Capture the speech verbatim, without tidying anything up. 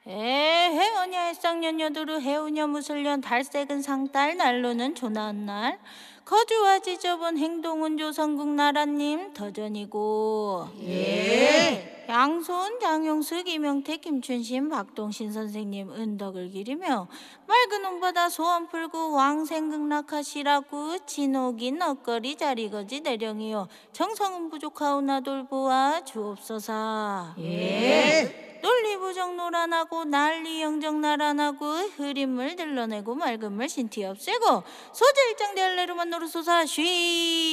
에 해오냐 해쌍년여두루 해오냐 무술년 달색은 상달 날로는 조나은 날 거주와 지저분 행동은 조선국 나라님 터전이고 예. 양손 장용숙 이명택 김춘신 박동신 선생님 은덕을 기리며 맑은 온바다 소원 풀고 왕생극락하시라고 진옥인 엇거리 자리거지 내령이요 정성은 부족하오나 돌보아 주옵소서. 예. 논리부정 노란하고 난리 영정 나란하고 흐린 물 들러내고 맑은 물 신티 없애고 소재 일장 대할래로만 노르소사 쉬